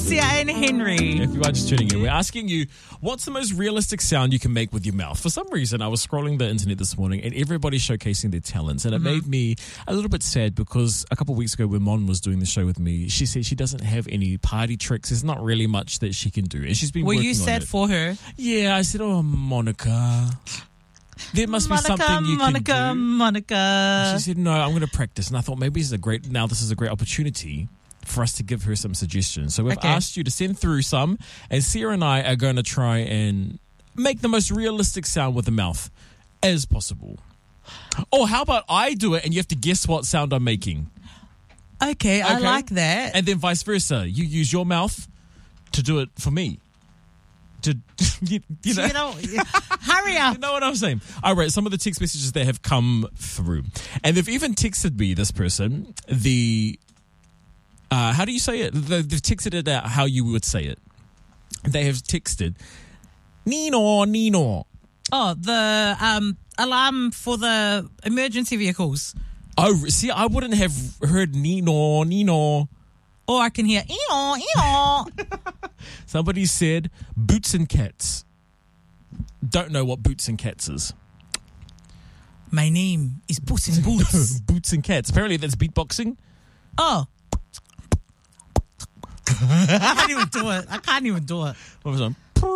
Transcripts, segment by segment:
Sia and Henry. If you are just tuning in, we're asking you, what's the most realistic sound you can make with your mouth? For some reason, I was scrolling the internet this morning and everybody's showcasing their talents. And it made me a little bit sad because a couple of weeks ago when Mon was doing the show with me, she said she doesn't have any party tricks. There's not really much that she can do. And she's been Were working you on sad it. for her? Yeah, I said, oh, Monica. There must be something you can do. Monica. She said, no, I'm going to practice. And I thought maybe this is a great opportunity for us to give her some suggestions. So we've asked you to send through some, and Sarah and I are going to try and make the most realistic sound with the mouth as possible. Or how about I do it and you have to guess what sound I'm making? Okay, I like that. And then vice versa. You use your mouth to do it for me. You know, hurry up. You know what I'm saying? All right, some of the text messages that have come through. And they've even texted me, this person, how do you say it? They've texted it out how you would say it. They have texted, Nino, Nino. Oh, the alarm for the emergency vehicles. Oh, see, I wouldn't have heard Nino, Nino. Or I can hear, eeyaw, eeyaw. Somebody said, Boots and Cats. Don't know what Boots and Cats is. My name is Boots and Boots. Boots and Cats. Apparently that's beatboxing. Oh. I can't even do it. What was it?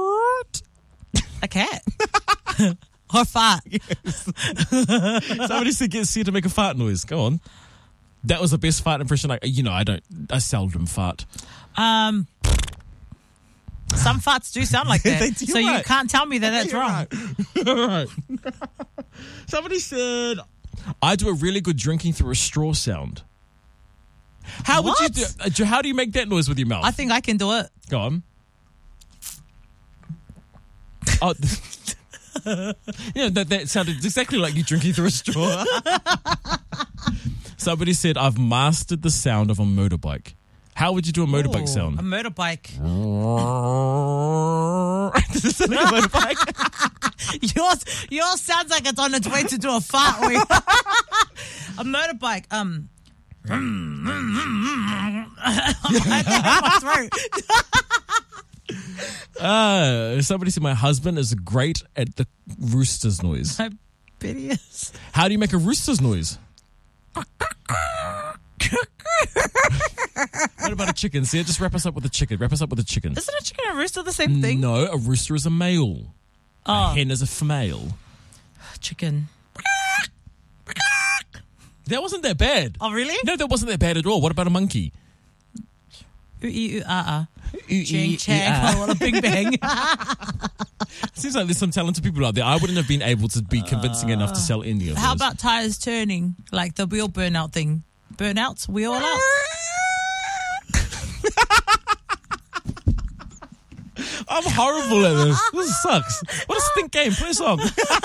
A cat. Or fart. Yes. Somebody said get Sia to make a fart noise. Go on. That was the best fart impression. I seldom fart. Some farts do sound like that. So you can't tell me that that's wrong. Right. Somebody said, I do a really good drinking through a straw sound. How would you do? How do you make that noise with your mouth? I think I can do it. Go on. Oh, yeah, that sounded exactly like you drinking through a straw. Somebody said, I've mastered the sound of a motorbike. How would you do a motorbike sound? A motorbike. Does it sound like a motorbike? Yours sounds like it's on its way to do a fart. A motorbike. Somebody said my husband is great at the rooster's noise. I bet he is. How do you make a rooster's noise? What about a chicken? See, just wrap us up with a chicken. Wrap us up with a chicken. Isn't a chicken and a rooster the same thing? No, a rooster is a male. A hen is a female. Chicken. That wasn't that bad. Oh, really? No, that wasn't that bad at all. What about a monkey? Ching chang, what a bing bang. Seems like there's some talented people out there. I wouldn't have been able to be convincing enough to sell any of those. How about tires turning? Like the wheel burnout thing. Burnouts? Wheel out? I'm horrible at this. This sucks. What a stink game. Play a song.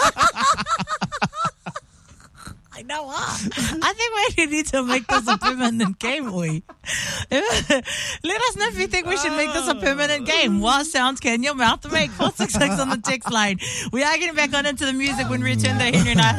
I know what. I think we need to make this a permanent game, Let us know if you think we should make this a permanent game. What sounds can your mouth make? 466 on the text line. We are getting back on into the music when we return to Henry and I.